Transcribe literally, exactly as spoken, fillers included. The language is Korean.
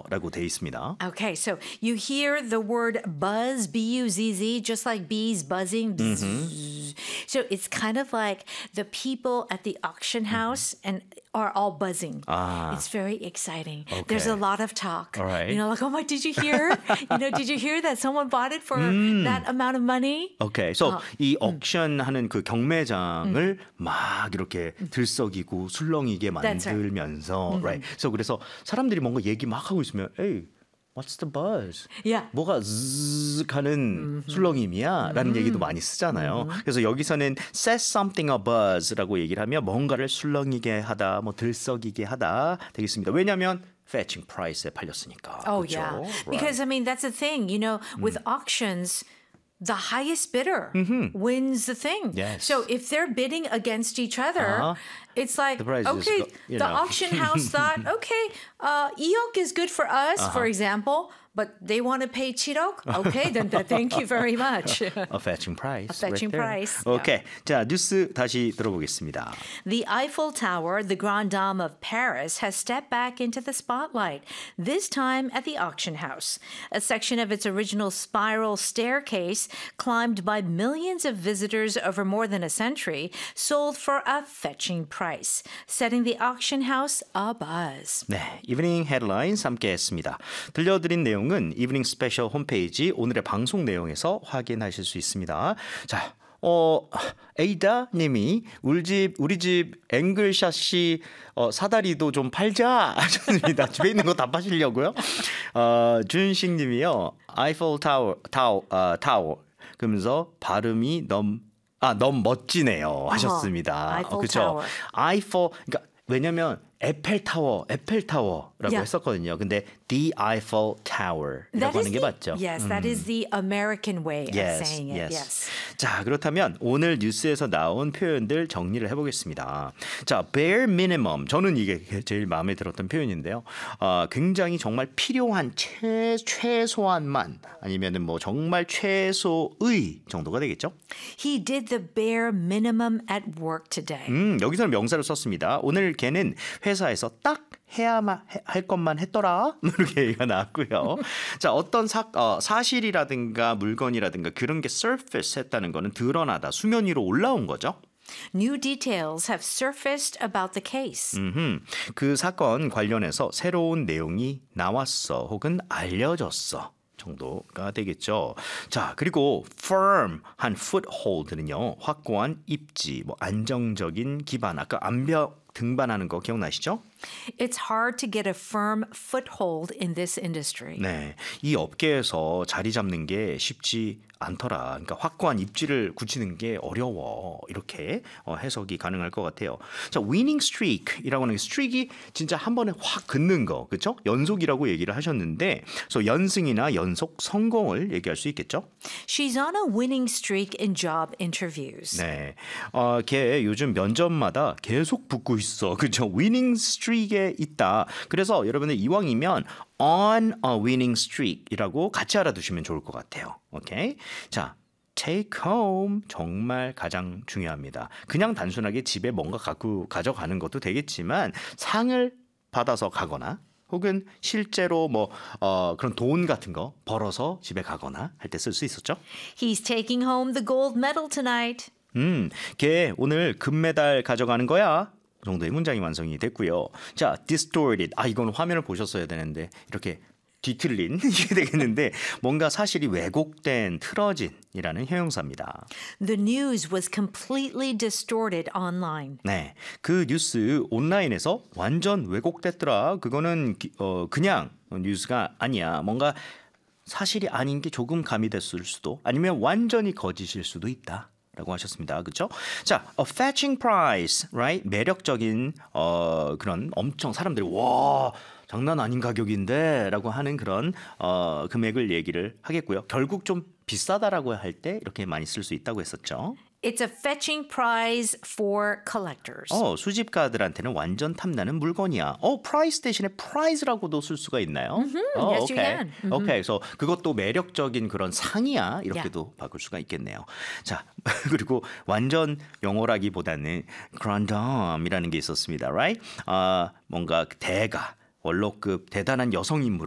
라고 돼 있습니다. Okay, so you hear the word buzz, B U Z Z, just like bees buzzing. Mm-hmm. So it's kind of like the people at the auction house and are all buzzing. Ah. It's very exciting. Okay. There's a lot of talk. All right. You know, like, oh my, did you hear? you know, did you hear that someone bought it for 음. that amount of money? Okay, so 어. 이 옥션 하는 그 경매장을 음. 막 이렇게 들썩이고 술렁이게 That's right. 만들면서, right? So 그래서 사람들이 뭔가 얘기 막 하고 있으면, hey, what's the buzz? Yeah. 뭐가 zzz 하는 술렁임이야? 라는 얘기도 많이 쓰잖아요. 그래서 여기서는 set something a buzz라고 얘기를 하면 뭔가를 술렁이게 하다, 뭐 들썩이게 하다 되겠습니다. 왜냐하면 fetching price에 팔렸으니까. Oh, 그렇죠? yeah. Right. Because, I mean, that's the thing. You know, with auctions, the highest bidder wins the thing. Yes. So if they're bidding against each other, Uh-huh. it's like, The price is okay, go- you the know. auction house thought, okay, uh, 이억 is good for us, for example, but they want to pay 칠억? Okay, then th- thank you very much. A fetching price. A fetching right there. price, yeah. Okay. 자, 뉴스 다시 들어보겠습니다. The Eiffel Tower, the Grande Dame of Paris, has stepped back into the spotlight, this time at the auction house. A section of its original spiral staircase, climbed by millions of visitors over more than a century, sold for a fetching price, setting the auction house abuzz. 네, 이브닝 헤드라인스 함께했습니다. 들려드린 내용은 이브닝 스페셜 홈페이지 오늘의 방송 내용에서 확인하실 수 있습니다. 자, 어, 에이다 님이 우리 집 우리 집 앵글샷이 어, 사다리도 좀 팔자 하셨습니다. 집에 있는 거 다 파시려고요? 어, 준식 님이요. 아이펠 타워 타워 어, 타워 그러면서 발음이 너무 아, 너무 멋지네요 하셨습니다. 아이펠 어, 그렇죠. 타워. 아이펠 그러니까 왜냐면 에펠타워, 에펠타워라고 Yeah. 했었거든요. 근데 The Eiffel Tower라고 하는 게 맞죠? Yes, that is the American way Yes, of saying it. yes. Yes. 자, 그렇다면 오늘 뉴스에서 나온 표현들 정리를 해보겠습니다. 자, bare minimum. 저는 이게 제일 마음에 들었던 표현인데요. 어, 굉장히 정말 필요한 최, 최소한만 아니면은 뭐 정말 최소의 정도가 되겠죠? He did the bare minimum at work today. 음, 여기서는 명사를 썼습니다. 오늘 걔는 회사에서 딱 해야만 해- 할 것만 했더라 이렇게 얘기가 나왔고요. 자, 어떤 사, 어, 사실이라든가 물건이라든가 그런 게 surface 했다는 거는 드러나다, 수면 위로 올라온 거죠. New details have surfaced about the case. 음흠, 그 사건 관련해서 새로운 내용이 나왔어 혹은 알려졌어 정도가 되겠죠. 자, 그리고 firm 한 foothold는요, 확고한 입지, 뭐 안정적인 기반, 아까 암벽 등반하는 거 기억나시죠? It's hard to get a firm foothold in this industry. 네, 이 업계에서 자리 잡는 게 쉽지 않더라. 그러니까 확고한 입지를 굳히는 게 어려워. 이렇게 어, 해석이 가능할 것 같아요. 자, winning streak이라고 하는 게 streak이 진짜 한 번에 확 긋는 거, 그렇죠? 연속이라고 얘기를 하셨는데, 그래서 연승이나 연속 성공을 얘기할 수 있겠죠? She's on a winning streak in job interviews. 네, 어, 걔 요즘 면접마다 계속 붙고 있어, 그렇죠? winning streak에 있다. 그래서 여러분들 이왕이면 on a winning streak이라고 같이 알아두시면 좋을 것 같아요. 오케이? 자, take home 정말 가장 중요합니다. 그냥 단순하게 집에 뭔가 갖고 가져가는 것도 되겠지만 상을 받아서 가거나 혹은 실제로 뭐 어, 그런 돈 같은 거 벌어서 집에 가거나 할 때 쓸 수 있었죠. He's taking home the gold medal tonight. 음, 걔 오늘 금메달 가져가는 거야. 그 정도의 문장이 완성이 됐고요. 자, distorted. 아, 이건 화면을 보셨어야 되는데 이렇게 뒤틀린 이게 되겠는데 뭔가 사실이 왜곡된, 틀어진이라는 형용사입니다. The news was completely distorted online. 네, 그 뉴스 온라인에서 완전 왜곡됐더라. 그거는 기- 어, 그냥 뉴스가 아니야. 뭔가 사실이 아닌 게 조금 가미됐을 수도, 아니면 완전히 거짓일 수도 있다. 라고 하셨습니다. 그렇죠? 자, a fetching price, right? 매력적인 어, 그런 엄청 사람들이 와, 장난 아닌 가격인데 라고 하는 그런 어, 금액을 얘기를 하겠고요. 결국 좀 비싸다라고 할 때 이렇게 많이 쓸 수 있다고 했었죠. It's a fetching prize for collectors. 어, 수집가들한테는 완전 탐나는 물건이야. 어, price 대신에 prize라고도 쓸 수가 있나요? 어, yes, you 오케이. can. 오케이. 그래서 그것도 매력적인 그런 상이야. 이렇게도 바꿀 수가 있겠네요. 자, 그리고 완전 영어라기보다는 grande dame이라는 게 있었습니다. Right? 아, 뭔가 대가 원로급 대단한 여성 인물을